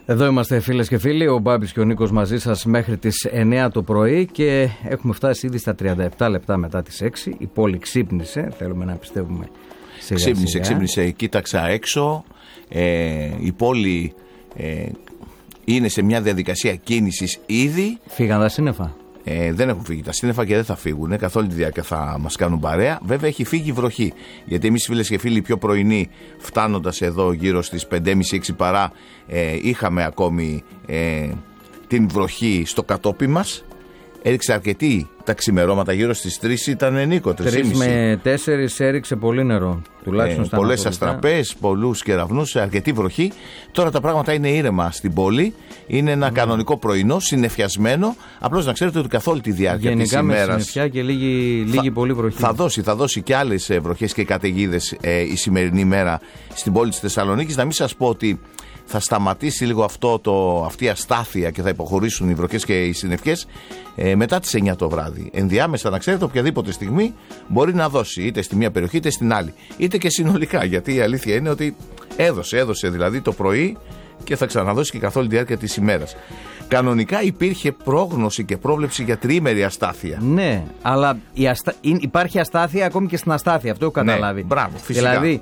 Εδώ είμαστε φίλες και φίλοι, ο Μπάμπης και ο Νίκος μαζί σας μέχρι τις 9 το πρωί και έχουμε φτάσει ήδη στα 37 λεπτά μετά τις 6. Η πόλη ξύπνησε, θέλουμε να πιστεύουμε σιγά σιγά. Ξύπνησε, κοίταξα έξω, η πόλη είναι σε μια διαδικασία κίνησης ήδη. Φύγαν τα σύννεφα. Δεν έχουν φύγει τα σύννεφα και δεν θα φύγουν. Καθ' όλη τη διάρκεια θα μας κάνουν παρέα. Βέβαια έχει φύγει η βροχή. Γιατί εμείς φίλες και φίλοι πιο πρωινοί, φτάνοντας εδώ γύρω στις 5.30-6 παρά, είχαμε ακόμη την βροχή στο κατόπι μας. Έριξε αρκετή τα ξημερώματα, γύρω στις 3 ήταν Νίκο. 3 με 4 έριξε πολύ νερό. Τουλάχιστον στα πολλές αστραπές, πολλούς κεραυνούς, αρκετή βροχή. Τώρα τα πράγματα είναι ήρεμα στην πόλη. Είναι ένα κανονικό πρωινό, συννεφιασμένο. Απλώς να ξέρετε ότι καθ' όλη τη διάρκεια της ημέρας. Γενικά με συννεφιά και λίγη πολύ βροχή. Θα δώσει και άλλες βροχές και καταιγίδες η σημερινή μέρα στην πόλη της Θεσσαλονίκης. Να μην σας πω ότι θα σταματήσει λίγο αυτή η αστάθεια και θα υποχωρήσουν οι βροχές και οι συννεφιές μετά τις 9 το βράδυ. Ενδιάμεσα, να ξέρετε, οποιαδήποτε στιγμή μπορεί να δώσει είτε στη μία περιοχή είτε στην άλλη. Είτε και συνολικά, γιατί η αλήθεια είναι ότι έδωσε δηλαδή το πρωί και θα ξαναδώσει και καθ' όλη τη διάρκεια της ημέρας. Κανονικά υπήρχε πρόγνωση και πρόβλεψη για τριήμερη αστάθεια. Ναι, αλλά υπάρχει αστάθεια ακόμη και στην αστάθεια. Αυτό έχω καταλάβει. Ναι, μπράβο, φυσικά. Δηλαδή,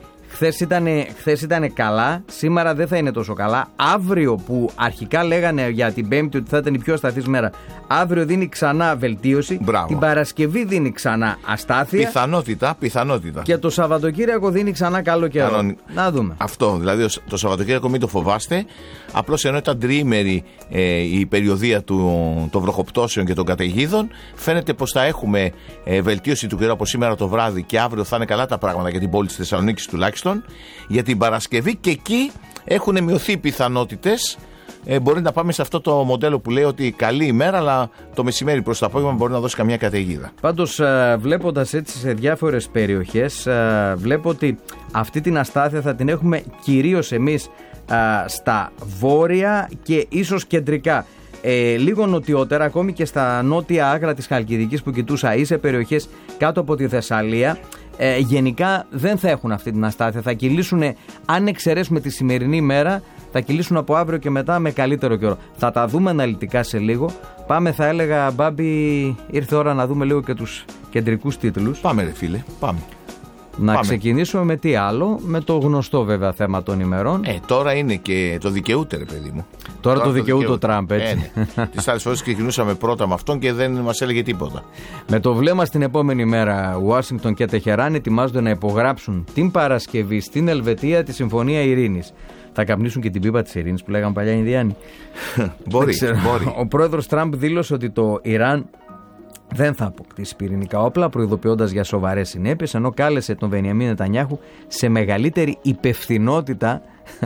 χθες ήταν καλά, σήμερα δεν θα είναι τόσο καλά. Αύριο που αρχικά λέγανε για την Πέμπτη ότι θα ήταν η πιο ασταθής μέρα, αύριο δίνει ξανά βελτίωση. Μπράβο. Την Παρασκευή δίνει ξανά αστάθεια. Πιθανότητα. Και το Σαββατοκύριακο δίνει ξανά καλό καιρό. Να δούμε. Αυτό, δηλαδή το Σαββατοκύριακο μην το φοβάστε. Απλώς ενώ ήταν τριήμερη η περιοδία των βροχοπτώσεων και των καταιγίδων, φαίνεται πως θα έχουμε βελτίωση του καιρού από σήμερα το βράδυ και αύριο θα είναι καλά τα πράγματα για την πόλη της Θεσσαλονίκης τουλάχιστον. Για την Παρασκευή και εκεί έχουν μειωθεί οι πιθανότητες. Μπορεί να πάμε σε αυτό το μοντέλο που λέει ότι καλή ημέρα, αλλά το μεσημέρι προς το απόγευμα μπορεί να δώσει καμιά καταιγίδα. Πάντως, βλέποντας έτσι σε διάφορες περιοχές, βλέπω ότι αυτή την αστάθεια θα την έχουμε κυρίως εμείς στα βόρεια και ίσως κεντρικά. Λίγο νοτιότερα, ακόμη και στα νότια άκρα της Χαλκιδικής που κοιτούσα ή σε περιοχές κάτω από τη Θεσσαλία, γενικά δεν θα έχουν αυτή την αστάθεια. Θα κυλήσουν, αν εξαιρέσουμε τη σημερινή μέρα, θα κυλήσουν από αύριο και μετά με καλύτερο καιρό. Θα τα δούμε αναλυτικά σε λίγο. Πάμε, θα έλεγα, Μπάμπη, ήρθε ώρα να δούμε λίγο και τους κεντρικούς τίτλους. Πάμε ρε φίλε, πάμε. Ξεκινήσουμε με τι άλλο, με το γνωστό βέβαια θέμα των ημερών. Τώρα είναι και το δικαιούται ρε παιδί μου. Τώρα το δικαιούται ο Τραμπ, έτσι. Τις άλλες φορές ξεκινούσαμε πρώτα με αυτόν και δεν μας έλεγε τίποτα. Με το βλέμμα στην επόμενη μέρα, Ουάσιγκτον και Τεχεράν ετοιμάζονται να υπογράψουν την Παρασκευή στην Ελβετία τη Συμφωνία Ειρήνης. Θα καπνίσουν και την πίπα της ειρήνης που λέγαν παλιά Ινδιάνοι. Μπορεί. Ο πρόεδρος Τραμπ δήλωσε ότι το Ιράν δεν θα αποκτήσει πυρηνικά όπλα, προειδοποιώντας για σοβαρές συνέπειες, ενώ κάλεσε τον Μπενιαμίν Νετανιάχου σε μεγαλύτερη υπευθυνότητα.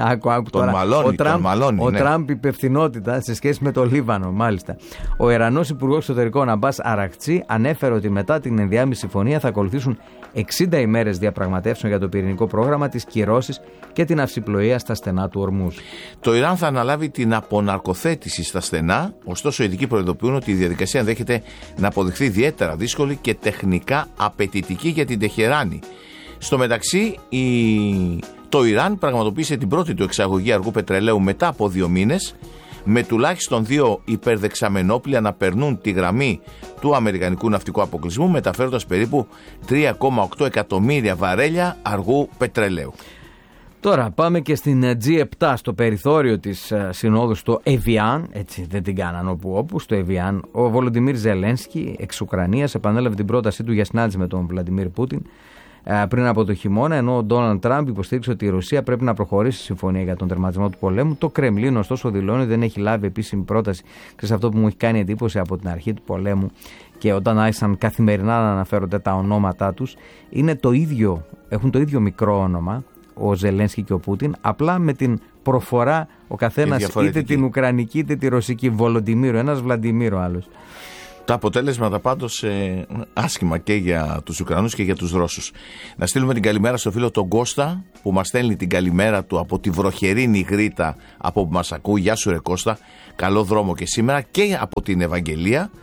Ο Τραμπ υπευθυνότητα σε σχέση με το Λίβανο, μάλιστα. Ο Ιρανός Υπουργός Εξωτερικών Αμπάς Αραχτσί ανέφερε ότι μετά την ενδιάμεση συμφωνία θα ακολουθήσουν 60 ημέρες διαπραγματεύσεων για το πυρηνικό πρόγραμμα, τις κυρώσεις και την αυσιπλοεία στα στενά του Ορμούζ. Το Ιράν θα αναλάβει την αποναρκοθέτηση στα στενά, ωστόσο οι ειδικοί προειδοποιούν ότι η διαδικασία ενδέχεται να αποδειχθεί ιδιαίτερα δύσκολη και τεχνικά απαιτητική για την Τεχεράνη. Στο μεταξύ, το Ιράν πραγματοποίησε την πρώτη του εξαγωγή αργού πετρελαίου μετά από 2 μήνες, με τουλάχιστον 2 υπερδεξαμενόπλια να περνούν τη γραμμή του αμερικανικού ναυτικού αποκλεισμού, μεταφέροντας περίπου 3,8 εκατομμύρια βαρέλια αργού πετρελαίου. Τώρα πάμε και στην G7, στο περιθώριο της συνόδου στο Εβιάν, έτσι δεν την κάναν όπου, στο Εβιάν. Ο Βολοντιμίρ Ζελένσκι, εξ Ουκρανίας, επανέλαβε την πρότασή του για συνάντηση με τον Βλαντιμίρ Πούτιν πριν από το χειμώνα, ενώ ο Ντόναλντ Τραμπ υποστήριξε ότι η Ρωσία πρέπει να προχωρήσει στη συμφωνία για τον τερματισμό του πολέμου. Το Κρεμλίνο, ωστόσο, δηλώνει ότι δεν έχει λάβει επίσημη πρόταση. Και σε αυτό που μου έχει κάνει εντύπωση από την αρχή του πολέμου και όταν άρχισαν καθημερινά να αναφέρονται τα ονόματά τους, είναι το ίδιο, έχουν το ίδιο μικρό όνομα, ο Ζελένσκι και ο Πούτιν, απλά με την προφορά ο καθένας είτε την Ουκρανική είτε τη Ρωσική. Βολοντιμίρο, ένας Βλαντιμίρο άλλος. Τα αποτέλεσματα πάντως άσχημα και για τους Ουκρανούς και για τους Ρώσους. Να στείλουμε την καλημέρα στο φίλο τον Κώστα που μας στέλνει την καλημέρα του από τη βροχερή Νιγρήτα, από που μας ακούει. Γεια σου ρε Κώστα, καλό δρόμο και σήμερα. Και από την Ευαγγελία.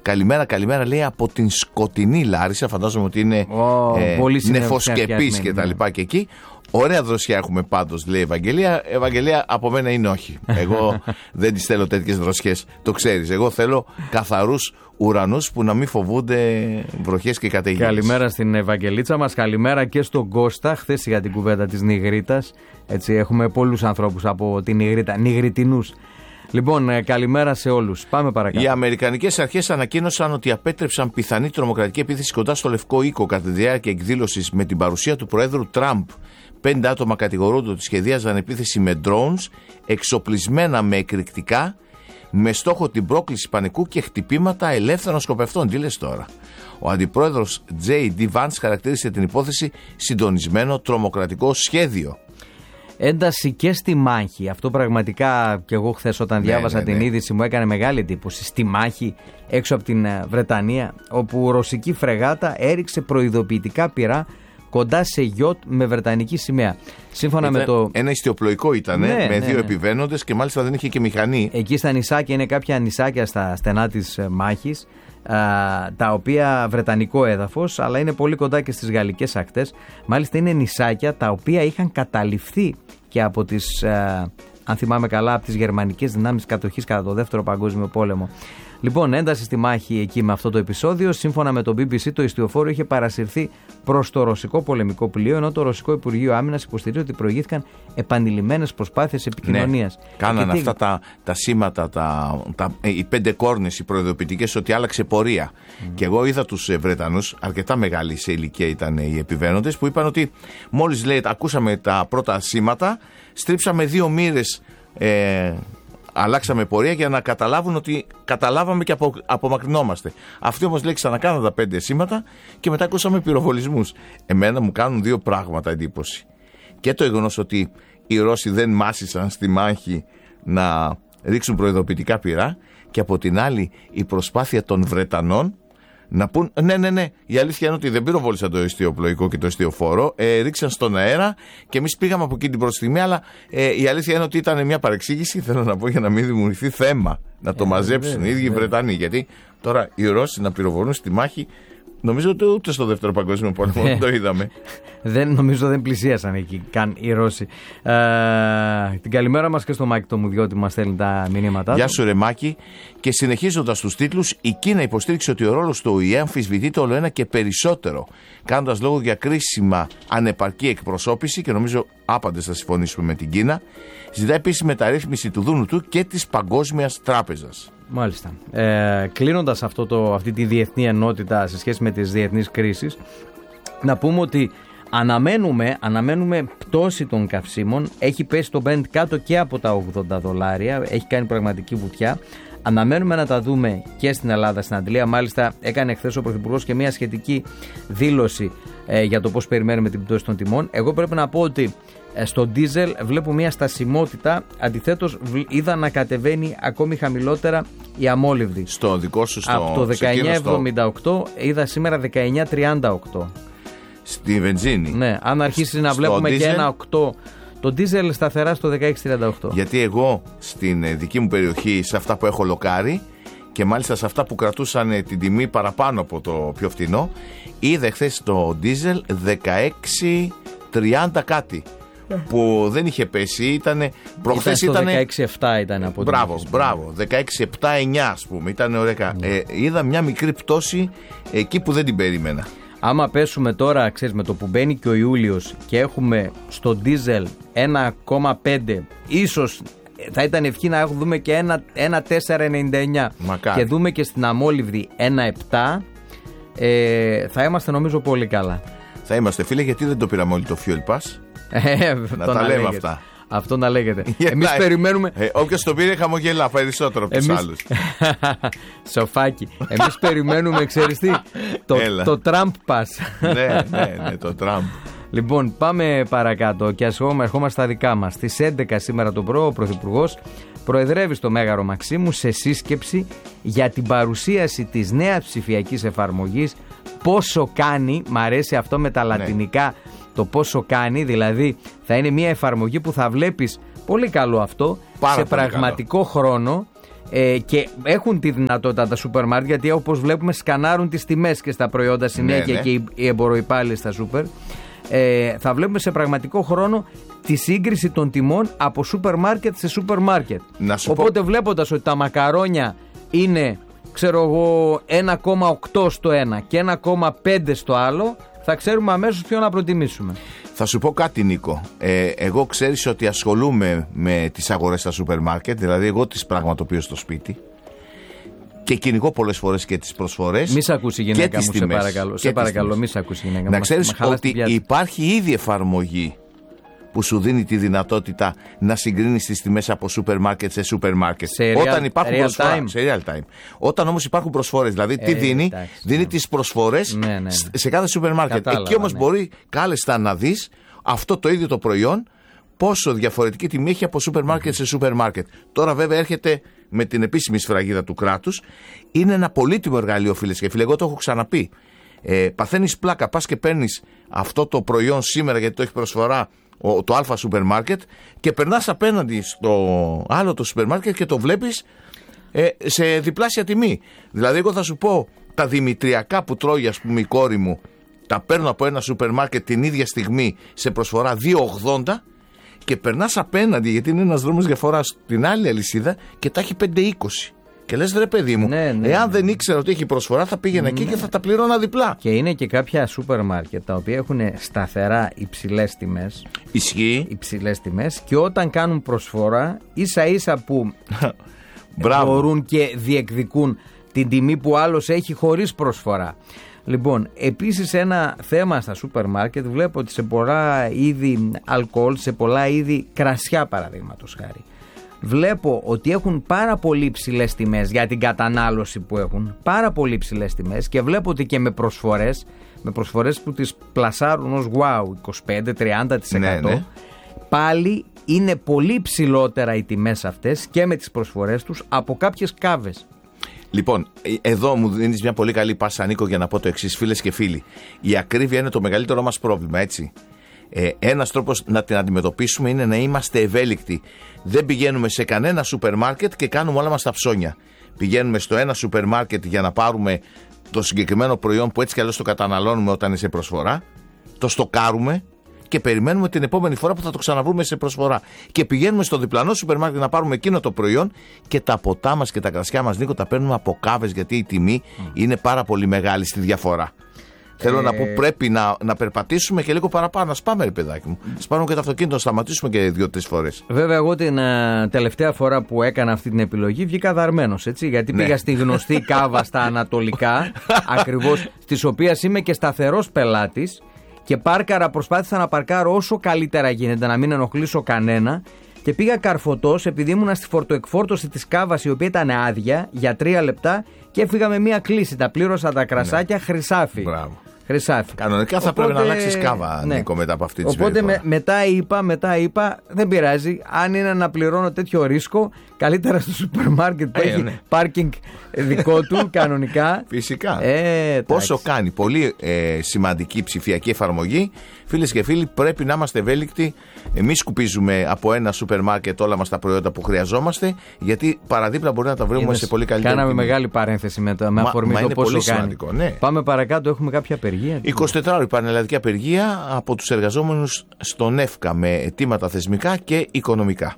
Καλημέρα λέει από την σκοτεινή Λάρισα. Φαντάζομαι ότι είναι νεφοσκεπής και τα λοιπά και εκεί. Ωραία δροσιά έχουμε πάντως, λέει η Ευαγγελία. Ευαγγελία, από μένα είναι όχι. Εγώ δεν τις θέλω τέτοιες δροσιές, το ξέρεις. Εγώ θέλω καθαρούς ουρανούς που να μην φοβούνται βροχές και καταιγίδες. Καλημέρα στην Ευαγγελίτσα μας, καλημέρα και στον Κώστα. Χθες για την κουβέντα της Νιγρίτας. Έτσι, έχουμε πολλούς ανθρώπους από την Νιγρίτα, Νιγριτινούς. Λοιπόν, καλημέρα σε όλους. Πάμε παρακάτω. Οι αμερικανικές αρχές ανακοίνωσαν ότι απέτρεψαν πιθανή τρομοκρατική επίθεση κοντά στο Λευκό Οίκο κατά τη διάρκεια εκδήλωσης με την παρουσία του Προέδρου Τραμπ. 5 άτομα κατηγορούνται ότι σχεδίαζαν επίθεση με drones, εξοπλισμένα με εκρηκτικά, με στόχο την πρόκληση πανικού και χτυπήματα ελεύθερων σκοπευτών. Τι λες τώρα. Ο αντιπρόεδρος J.D. Vance χαρακτήρισε την υπόθεση συντονισμένο τρομοκρατικό σχέδιο. Ένταση και στη μάχη. Αυτό πραγματικά και εγώ χθες όταν διάβασα την είδηση μου έκανε μεγάλη εντύπωση. Στη μάχη έξω από την Βρετανία, όπου ρωσική φρεγάτα έριξε προειδοποιητικά πυρά κοντά σε γιότ με βρετανική σημαία. Σύμφωνα με το. Ένα ιστιοπλοϊκό ήταν με δύο επιβαίνοντες και μάλιστα δεν είχε και μηχανή. Εκεί στα νησάκια είναι κάποια νησάκια στα στενά της μάχης, τα οποία βρετανικό έδαφος, αλλά είναι πολύ κοντά και στις γαλλικές ακτές. Μάλιστα είναι νησάκια τα οποία είχαν καταληφθεί και από τις, αν θυμάμαι καλά, από τις γερμανικές δυνάμεις κατοχής κατά το Δεύτερο Παγκόσμιο Πόλεμο. Λοιπόν, ένταση στη μάχη εκεί με αυτό το επεισόδιο. Σύμφωνα με το BBC, το ιστιοφόρο είχε παρασυρθεί προς το ρωσικό πολεμικό πλοίο, ενώ το ρωσικό Υπουργείο Άμυνας υποστηρίζει ότι προηγήθηκαν επανειλημμένες προσπάθειες επικοινωνίας. Ναι, κάνανε αυτά τα σήματα, οι 5 κόρνες, οι προειδοποιητικές ότι άλλαξε πορεία. Και εγώ είδα τους Βρετανούς, αρκετά μεγάλοι σε ηλικία ήταν οι επιβαίνοντες, που είπαν ότι μόλις λέει, ακούσαμε τα πρώτα σήματα, στρίψαμε 2 μοίρες. Αλλάξαμε πορεία για να καταλάβουν ότι καταλάβαμε και απομακρυνόμαστε. Αυτοί όμως λέει ξανακάναν τα 5 σήματα και μετά ακούσαμε πυροβολισμούς. Εμένα μου κάνουν 2 πράγματα εντύπωση. Και το γεγονός ότι οι Ρώσοι δεν μάσησαν στη μάχη να ρίξουν προειδοποιητικά πυρά, και από την άλλη η προσπάθεια των Βρετανών να πούν ναι, η αλήθεια είναι ότι δεν πυροβόλησαν το ιστιοπλοϊκό και το ιστιοφόρο, ρίξαν στον αέρα και εμείς πήγαμε από εκεί την πρώτη στιγμή, αλλά η αλήθεια είναι ότι ήταν μια παρεξήγηση, θέλω να πω, για να μην δημιουργηθεί θέμα, να το μαζέψουν οι ίδιοι οι Βρετανοί, γιατί τώρα οι Ρώσοι να πυροβολούν στη μάχη, νομίζω ότι ούτε στο Δεύτερο Παγκόσμιο Πόλεμο δεν το είδαμε. Νομίζω δεν πλησίασαν εκεί καν οι Ρώσοι. Την καλημέρα μας και στο Μάκη το Μουδιώτη μας στέλνει τα μηνύματά του. Γεια σου ρε Μάκη. Και συνεχίζοντας τους τίτλους, η Κίνα υποστήριξε ότι ο ρόλος του ΟΗΕ αμφισβητείται όλο ένα και περισσότερο, κάνοντας λόγο για κρίσιμα ανεπαρκή εκπροσώπηση, και νομίζω άπαντες θα συμφωνήσουμε με την Κίνα. Ζητάει επίσης μεταρρύθμιση του Δούνου του και της Παγκόσμιας Τράπεζας. Μάλιστα. Κλείνοντας αυτή τη διεθνή ενότητα σε σχέση με τις διεθνείς κρίσεις, να πούμε ότι αναμένουμε πτώση των καυσίμων. Έχει πέσει το Brent κάτω και από τα $80. Έχει κάνει πραγματική βουτιά. Αναμένουμε να τα δούμε και στην Ελλάδα, στην Αντλία. Μάλιστα έκανε χθες ο Πρωθυπουργός και μια σχετική δήλωση για το πώς περιμένουμε την πτώση των τιμών. Εγώ πρέπει να πω ότι στο ντίζελ βλέπω μια στασιμότητα. Αντιθέτως είδα να κατεβαίνει ακόμη χαμηλότερα η αμόλυβδη. Στο δικό σου από το 19,78 είδα σήμερα 19,38. Στη βενζίνη. Ναι, αν αρχίσει να βλέπουμε diesel, και ένα 8, το ντίζελ σταθερά στο 16,38. Γιατί εγώ στην δική μου περιοχή, σε αυτά που έχω λοκάρει, και μάλιστα σε αυτά που κρατούσαν την τιμή παραπάνω από το πιο φθηνό, είδα χθες το ντίζελ 16,30 κάτι. Που δεν είχε πέσει, προχθές ήταν 16,7 ήταν από την Μπράβο, 16,7-9 ας πούμε, ήταν ωραία. Είδα μια μικρή πτώση εκεί που δεν την περίμενα. Άμα πέσουμε τώρα, ξέρεις, με το που μπαίνει και ο Ιούλιος και έχουμε στο ντίζελ 1,5, ίσως θα ήταν ευχή να δούμε και ένα 4,99. Μακάρι. Και δούμε και στην αμόλυβδη 1,7, θα είμαστε νομίζω πολύ καλά. Θα είμαστε, φίλε, γιατί δεν το πήραμε όλοι το Fuel Pass. Να τα λέμε αυτά. Αυτό να λέγεται. Εμείς περιμένουμε. Όποιος το πήρε χαμογελά περισσότερο από τους άλλους. Σοφάκι. Εμείς περιμένουμε, ξέρεις τι, το Trump Pass. Ναι, το Trump. Λοιπόν, πάμε παρακάτω και ερχόμαστε στα δικά μας. Στις 11 σήμερα το πρωί ο Πρωθυπουργός προεδρεύει στο Μέγαρο Μαξίμου σε σύσκεψη για την παρουσίαση της νέας ψηφιακής εφαρμογής. Πόσο κάνει, μ' αρέσει αυτό με τα λατινικά, το πόσο κάνει, δηλαδή θα είναι μια εφαρμογή που θα βλέπεις, πολύ καλό αυτό, σε πραγματικό χρόνο, και έχουν τη δυνατότητα τα σούπερ μάρκετ, γιατί όπως βλέπουμε σκανάρουν τις τιμές και στα προϊόντα συνέχεια και οι εμποροϊπάλληλοι στα σούπερ. Θα βλέπουμε σε πραγματικό χρόνο τη σύγκριση των τιμών από σούπερ μάρκετ σε σούπερ μάρκετ. Οπότε βλέποντας ότι τα μακαρόνια είναι, ξέρω εγώ, 1,8 στο ένα και 1,5 στο άλλο, θα ξέρουμε αμέσως ποιο να προτιμήσουμε. Θα σου πω κάτι, Νίκο. Εγώ ξέρεις ότι ασχολούμαι με τις αγορές στα σούπερ μάρκετ, δηλαδή εγώ τις πραγματοποιώ στο σπίτι και κυνηγώ πολλές φορές και τις προσφορές. Μη σ' ακούσει η γυναίκα μου, σε παρακαλώ. Σε παρακαλώ, μη σ' ακούσει η γυναίκα μου. Να ξέρεις ότι υπάρχει ήδη εφαρμογή που σου δίνει τη δυνατότητα να συγκρίνεις τις τιμές από σούπερ μάρκετ σε σούπερ μάρκετ. Όταν υπάρχουν προσφορές. Σε real time. Όταν όμως υπάρχουν προσφορές, δηλαδή τι δίνει, δίνει τις προσφορές σε κάθε σούπερ μάρκετ. Εκεί όμως μπορεί κάλλιστα να δεις αυτό το ίδιο το προϊόν, πόσο διαφορετική τιμή έχει από σούπερ μάρκετ σε σούπερ μάρκετ. Τώρα βέβαια έρχεται με την επίσημη σφραγίδα του κράτους. Είναι ένα πολύτιμο εργαλείο, φίλες και φίλοι. Εγώ το έχω ξαναπεί. Παθαίνεις πλάκα, πας και παίρνεις αυτό το προϊόν σήμερα γιατί το έχει προσφορά το Α σούπερ μάρκετ και περνάς απέναντι στο άλλο το σούπερ μάρκετ και το βλέπεις σε διπλάσια τιμή. Δηλαδή εγώ θα σου πω, τα δημητριακά που τρώει ας πούμε η κόρη μου, τα παίρνω από ένα σούπερ μάρκετ την ίδια στιγμή σε προσφορά 2,80 και περνάς απέναντι, γιατί είναι ένας δρόμος διαφορά, στην άλλη αλυσίδα και τα έχει 5,20. Και λες ρε παιδί μου, εάν δεν ήξερα ότι έχει προσφορά θα πήγαινα εκεί και θα τα πληρώνα διπλά. Και είναι και κάποια σούπερ μάρκετ τα οποία έχουν σταθερά υψηλές τιμές. Ισχύει. Υψηλές τιμές και όταν κάνουν προσφορά ίσα ίσα που μπορούν και διεκδικούν την τιμή που άλλος έχει χωρίς προσφορά. Λοιπόν, επίσης ένα θέμα στα σούπερ μάρκετ, βλέπω ότι σε πολλά είδη αλκοόλ, σε πολλά είδη κρασιά παραδείγματος χάρη, βλέπω ότι έχουν πάρα πολύ ψηλές τιμές για την κατανάλωση που έχουν, πάρα πολύ ψηλές τιμές, και βλέπω ότι και με προσφορές που τις πλασάρουν ως wow, 25-30%, πάλι είναι πολύ ψηλότερα οι τιμές αυτές και με τις προσφορές τους από κάποιες κάβες. Λοιπόν, εδώ μου δίνεις μια πολύ καλή πάσα, Νίκο, για να πω το εξής, φίλες και φίλοι. Η ακρίβεια είναι το μεγαλύτερό μας πρόβλημα, έτσι. Ένας τρόπος να την αντιμετωπίσουμε είναι να είμαστε ευέλικτοι. Δεν πηγαίνουμε σε κανένα σούπερ μάρκετ και κάνουμε όλα μας τα ψώνια. Πηγαίνουμε στο ένα σούπερ μάρκετ για να πάρουμε το συγκεκριμένο προϊόν που έτσι κι αλλιώς το καταναλώνουμε όταν είναι σε προσφορά, το στοκάρουμε και περιμένουμε την επόμενη φορά που θα το ξαναβρούμε σε προσφορά. Και πηγαίνουμε στο διπλανό σούπερ μάρκετ να πάρουμε εκείνο το προϊόν και τα ποτά μας και τα κρασιά μας, Νίκο, τα παίρνουμε από κάβες, γιατί η τιμή είναι πάρα πολύ μεγάλη στη διαφορά. Θέλω να πω, πρέπει να περπατήσουμε και λίγο παραπάνω. Να σπάμε, ρε παιδάκι μου. Σπάμε και το αυτοκίνητο, να σταματήσουμε και 2-3 φορές. Βέβαια, εγώ την τελευταία φορά που έκανα αυτή την επιλογή βγήκα δαρμένος, έτσι. Γιατί πήγα στη γνωστή κάβα στα Ανατολικά, ακριβώς, της οποίας είμαι και σταθερός πελάτης, και προσπάθησα να παρκάρω όσο καλύτερα γίνεται, να μην ενοχλήσω κανένα. Και πήγα καρφωτός, επειδή ήμουνα στη φορτοεκφόρτωση της κάβας, η οποία ήταν άδεια, για 3 λεπτά, και έφυγα με μία κλίση. Τα πλήρωσα τα κρασάκια, χρυσάφι. Μπράβο. Χρυσάφι. Κανονικά θα πρέπει να αλλάξεις κάβα, Νίκο, μετά από αυτή τη συμπεριφορά. Οπότε μετά είπα, δεν πειράζει. Αν είναι να πληρώνω τέτοιο ρίσκο, καλύτερα στο σούπερ μάρκετ που έχει πάρκινγκ δικό του, κανονικά. Φυσικά. Πόσο κάνει. Πολύ σημαντική ψηφιακή εφαρμογή. Φίλες και φίλοι, πρέπει να είμαστε ευέλικτοι. Εμείς σκουπίζουμε από ένα σούπερ μάρκετ όλα μας τα προϊόντα που χρειαζόμαστε, γιατί παραδίπλα μπορεί να τα βρούμε σε πολύ καλύτερη τιμή. Κάναμε μεγάλη παρένθεση με αφορμή το πόσο κάνει. Πάμε παρακάτω, έχουμε κάποια απεργία. 24ωρη πανελλαδική απεργία από τους εργαζόμενους στον ΕΦΚΑ με αιτήματα θεσμικά και οικονομικά.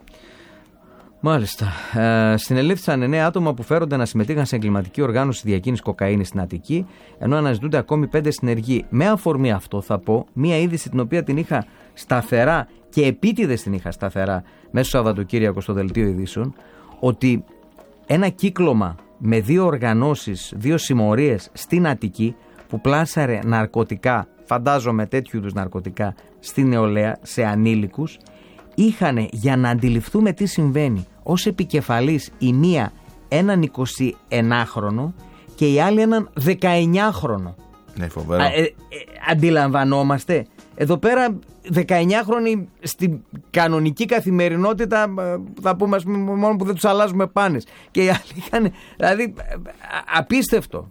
Μάλιστα. Συνελήφθησαν 9 άτομα που φέρονται να συμμετείχαν σε εγκληματική οργάνωση διακίνησης κοκαίνης στην Αττική, ενώ αναζητούνται ακόμη 5 συνεργοί. Με αφορμή αυτό θα πω μία είδηση την οποία την είχα σταθερά και επίτηδες την είχα σταθερά μέσα στο Σαββατοκύριακο στο Δελτίο Ειδήσεων, ότι ένα κύκλωμα με 2 οργανώσεις, 2 συμμορίες στην Αττική, που πλάσαρε ναρκωτικά, φαντάζομαι τέτοιου είδους ναρκωτικά, στη νεολαία, σε ανήλικους, είχαν, για να αντιληφθούμε τι συμβαίνει, ως επικεφαλής η μία έναν 21χρονο και η άλλη έναν 19χρονο. Ναι, φοβερό. Αντιλαμβανόμαστε. Εδώ πέρα 19χρονοι στην κανονική καθημερινότητα, θα πούμε, ας πούμε, μόνο που δεν τους αλλάζουμε πάνες. Και οι άλλοι είχαν, δηλαδή, απίστευτο.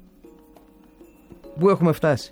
Πού έχουμε φτάσει?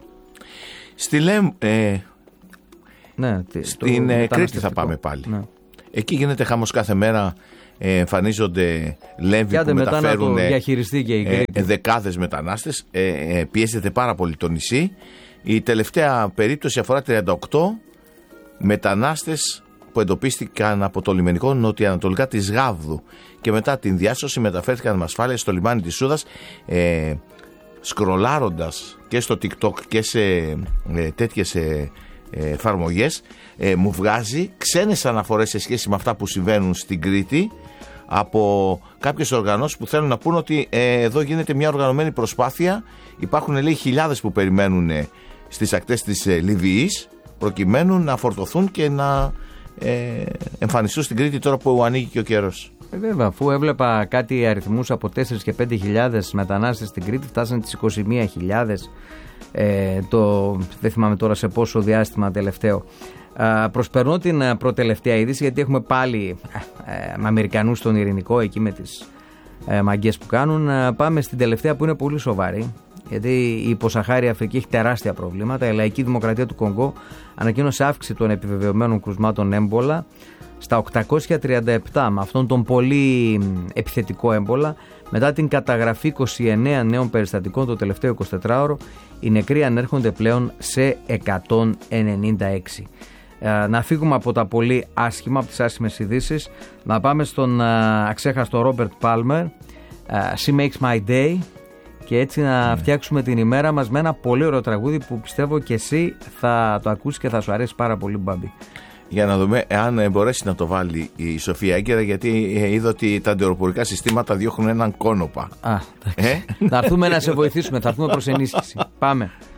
Στην Κρήτη θα πάμε πάλι. Ναι. Εκεί γίνεται χαμός κάθε μέρα. εμφανίζονται λέμβοι που μεταφέρουν δεκάδες μετανάστες. Πιέζεται πάρα πολύ το νησί. Η τελευταία περίπτωση αφορά 38 μετανάστες που εντοπίστηκαν από το λιμενικό νοτιοανατολικά της Γάβδου και μετά την διάσωση μεταφέρθηκαν με ασφάλεια στο λιμάνι της Σούδας. Σκρολάροντας και στο TikTok και σε τέτοιες εφαρμογές, μου βγάζει ξένες αναφορές σε σχέση με αυτά που συμβαίνουν στην Κρήτη από κάποιες οργανώσεις που θέλουν να πούν ότι εδώ γίνεται μια οργανωμένη προσπάθεια. Υπάρχουν, λέει, χιλιάδες που περιμένουν στις ακτές της Λιβύης προκειμένου να φορτωθούν και να εμφανιστούν στην Κρήτη τώρα που ανοίγει και ο καιρός. Βέβαια, αφού έβλεπα κάτι αριθμούς από 4 και 5.000 μετανάστες στην Κρήτη, φτάσαν τις 21.000, δεν θυμάμαι τώρα σε πόσο διάστημα τελευταίο. Προσπερνώ την προτελευταία είδηση, γιατί έχουμε πάλι με Αμερικανούς στον Ειρηνικό, εκεί με τις μαγκές που κάνουν. Πάμε στην τελευταία που είναι πολύ σοβαρή, γιατί η υποσαχάρια Αφρική έχει τεράστια προβλήματα. Η Λαϊκή Δημοκρατία του Κονγκό ανακοίνωσε αύξηση των επιβεβαιωμένων κρουσμάτων έμπολα στα 837, με αυτόν τον πολύ επιθετικό έμπολα. Μετά την καταγραφή 29 νέων περιστατικών το τελευταίο 24ωρο, οι νεκροί ανέρχονται πλέον σε 196. Να φύγουμε από τα πολύ άσχημα, από τις άσχημες ειδήσεις, να πάμε στον αξέχαστο Ρόμπερτ Πάλμερ, She Makes My Day, και έτσι να φτιάξουμε την ημέρα μας με ένα πολύ ωραίο τραγούδι που πιστεύω και εσύ θα το ακούσεις και θα σου αρέσει πάρα πολύ, Μπάμπη. Για να δούμε αν μπορέσει να το βάλει η Σοφία Έγκαιρα, γιατί είδα ότι τα αντιεροπορικά συστήματα διώχνουν έναν κόνοπα. Θα έρθουμε να σε βοηθήσουμε, θα έρθουμε προς ενίσχυση. Πάμε.